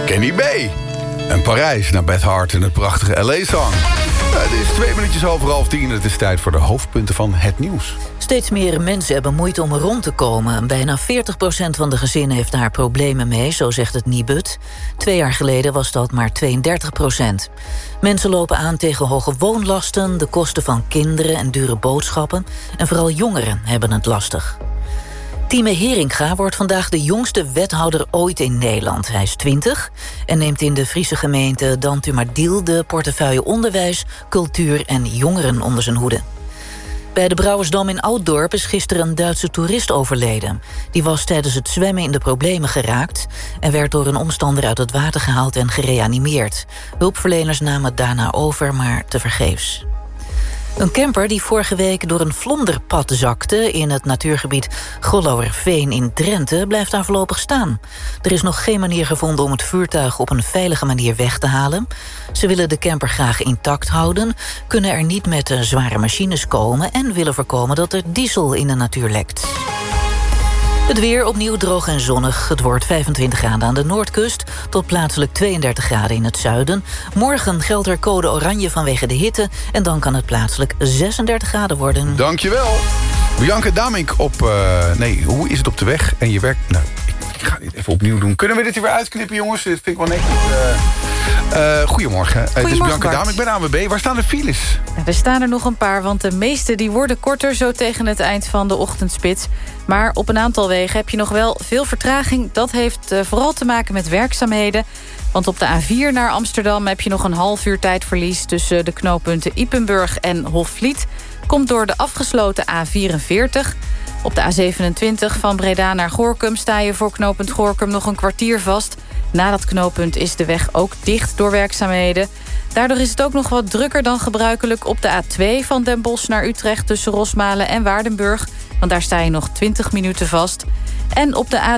Kenny B. En Parijs naar Beth Hart in het prachtige LA-song. Het is 2 minuutjes over 9:30. Het is tijd voor de hoofdpunten van het nieuws. Steeds meer mensen hebben moeite om rond te komen. Bijna 40% van de gezinnen heeft daar problemen mee, zo zegt het Nibud. 2 jaar geleden was dat maar 32%. Mensen lopen aan tegen hoge woonlasten, de kosten van kinderen en dure boodschappen. En vooral jongeren hebben het lastig. Time Heringa wordt vandaag de jongste wethouder ooit in Nederland. Hij is 20 en neemt in de Friese gemeente Dantumadil de portefeuille onderwijs, cultuur en jongeren onder zijn hoede. Bij de Brouwersdam in Ouddorp is gisteren een Duitse toerist overleden. Die was tijdens het zwemmen in de problemen geraakt en werd door een omstander uit het water gehaald en gereanimeerd. Hulpverleners namen het daarna over, maar tevergeefs. Een camper die vorige week door een vlonderpad zakte in het natuurgebied Gollouwerveen in Drenthe blijft daar voorlopig staan. Er is nog geen manier gevonden om het voertuig op een veilige manier weg te halen. Ze willen de camper graag intact houden, kunnen er niet met zware machines komen en willen voorkomen dat er diesel in de natuur lekt. Het weer opnieuw droog en zonnig. Het wordt 25 graden aan de noordkust tot plaatselijk 32 graden in het zuiden. Morgen geldt er code oranje vanwege de hitte en dan kan het plaatselijk 36 graden worden. Dankjewel. Bianca Damink op... hoe is het op de weg? En je werkt... Nou, ik ga dit even opnieuw doen. Kunnen we dit hier weer uitknippen, jongens? Dit vind ik wel netjes. Goedemorgen. Het is Bianca Damink bij de ANWB. Waar staan de files? Er staan er nog een paar, want de meeste die worden korter zo tegen het eind van de ochtendspits. Maar op een aantal wegen heb je nog wel veel vertraging. Dat heeft vooral te maken met werkzaamheden. Want op de A4 naar Amsterdam heb je nog een half uur tijdverlies tussen de knooppunten Ypenburg en Hofvliet. Komt door de afgesloten A44. Op de A27 van Breda naar Gorinchem sta je voor knooppunt Gorinchem nog een kwartier vast. Na dat knooppunt is de weg ook dicht door werkzaamheden. Daardoor is het ook nog wat drukker dan gebruikelijk op de A2 van Den Bosch naar Utrecht tussen Rosmalen en Waardenburg. Want daar sta je nog 20 minuten vast. En op de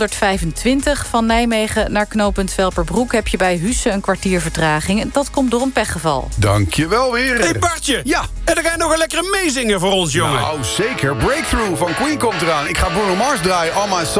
A325 van Nijmegen naar knooppunt Velperbroek heb je bij Husse een kwartier vertraging. En dat komt door een pechgeval. Dankjewel weer. Hey Bartje. Ja. En dan ga je nog een lekkere meezingen voor ons, jongen. Nou, zeker. Breakthrough van Queen komt eraan. Ik ga Bruno Mars draaien. All My